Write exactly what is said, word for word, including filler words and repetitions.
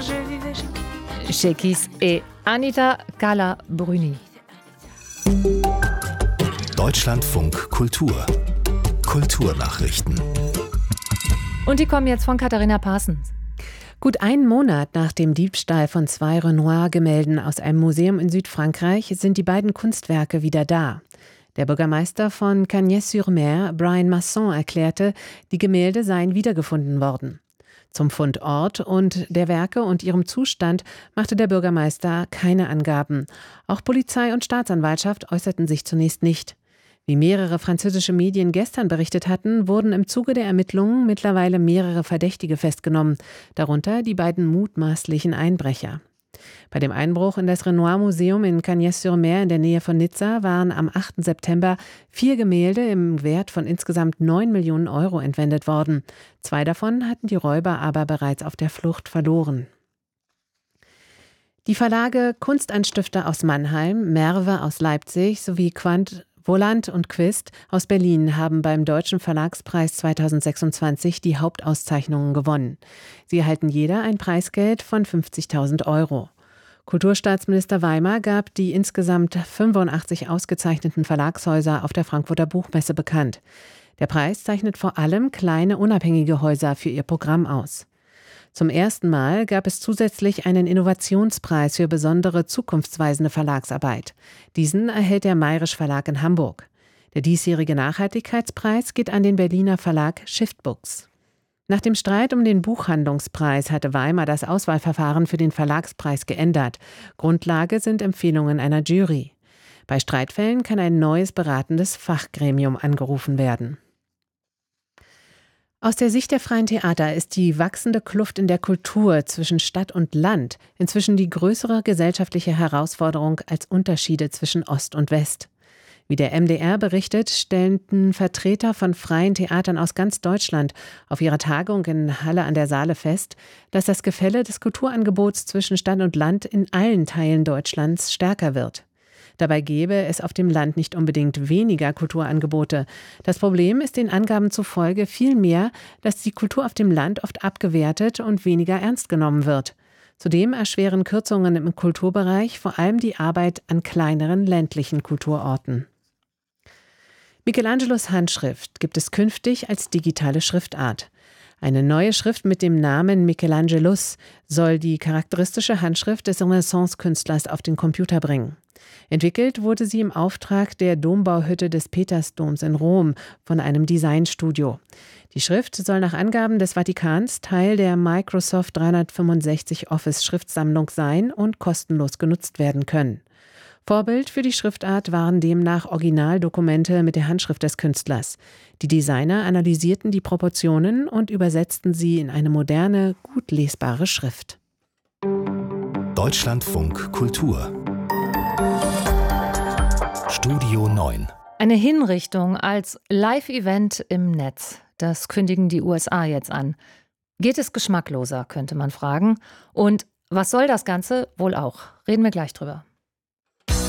Shakis et Anita Galla-Bruni. Deutschlandfunk Kultur. Kulturnachrichten. Und die kommen jetzt von Katharina Parsons. Gut einen Monat nach dem Diebstahl von zwei Renoir-Gemälden aus einem Museum in Südfrankreich sind die beiden Kunstwerke wieder da. Der Bürgermeister von Cagnes-sur-Mer, Brian Masson, erklärte, die Gemälde seien wiedergefunden worden. Zum Fundort und der Werke und ihrem Zustand machte der Bürgermeister keine Angaben. Auch Polizei und Staatsanwaltschaft äußerten sich zunächst nicht. Wie mehrere französische Medien gestern berichtet hatten, wurden im Zuge der Ermittlungen mittlerweile mehrere Verdächtige festgenommen, darunter die beiden mutmaßlichen Einbrecher. Bei dem Einbruch in das Renoir-Museum in Cagnes-sur-Mer in der Nähe von Nizza waren am achten September vier Gemälde im Wert von insgesamt neun Millionen Euro entwendet worden. Zwei davon hatten die Räuber aber bereits auf der Flucht verloren. Die Verlage Kunstanstifter aus Mannheim, Merve aus Leipzig sowie Quant Volant und Quist aus Berlin haben beim Deutschen Verlagspreis zweitausendsechsundzwanzig die Hauptauszeichnungen gewonnen. Sie erhalten jeder ein Preisgeld von fünfzigtausend Euro. Kulturstaatsminister Weimer gab die insgesamt fünfundachtzig ausgezeichneten Verlagshäuser auf der Frankfurter Buchmesse bekannt. Der Preis zeichnet vor allem kleine unabhängige Häuser für ihr Programm aus. Zum ersten Mal gab es zusätzlich einen Innovationspreis für besondere zukunftsweisende Verlagsarbeit. Diesen erhält der Mayrisch Verlag in Hamburg. Der diesjährige Nachhaltigkeitspreis geht an den Berliner Verlag Shiftbooks. Nach dem Streit um den Buchhandlungspreis hatte Weimer das Auswahlverfahren für den Verlagspreis geändert. Grundlage sind Empfehlungen einer Jury. Bei Streitfällen kann ein neues beratendes Fachgremium angerufen werden. Aus der Sicht der freien Theater ist die wachsende Kluft in der Kultur zwischen Stadt und Land inzwischen die größere gesellschaftliche Herausforderung als Unterschiede zwischen Ost und West. Wie der M D R berichtet, stellten Vertreter von freien Theatern aus ganz Deutschland auf ihrer Tagung in Halle an der Saale fest, dass das Gefälle des Kulturangebots zwischen Stadt und Land in allen Teilen Deutschlands stärker wird. Dabei gäbe es auf dem Land nicht unbedingt weniger Kulturangebote. Das Problem ist den Angaben zufolge vielmehr, dass die Kultur auf dem Land oft abgewertet und weniger ernst genommen wird. Zudem erschweren Kürzungen im Kulturbereich vor allem die Arbeit an kleineren ländlichen Kulturorten. Michelangelos Handschrift gibt es künftig als digitale Schriftart. Eine neue Schrift mit dem Namen Michelangelus soll die charakteristische Handschrift des Renaissance-Künstlers auf den Computer bringen. Entwickelt wurde sie im Auftrag der Dombauhütte des Petersdoms in Rom von einem Designstudio. Die Schrift soll nach Angaben des Vatikans Teil der Microsoft dreihundertfünfundsechzig Office-Schriftsammlung sein und kostenlos genutzt werden können. Vorbild für die Schriftart waren demnach Originaldokumente mit der Handschrift des Künstlers. Die Designer analysierten die Proportionen und übersetzten sie in eine moderne, gut lesbare Schrift. Deutschlandfunk Kultur Studio neun. Eine Hinrichtung als Live-Event im Netz. Das kündigen die U S A jetzt an. Geht es geschmackloser, könnte man fragen. Und was soll das Ganze wohl auch? Reden wir gleich drüber.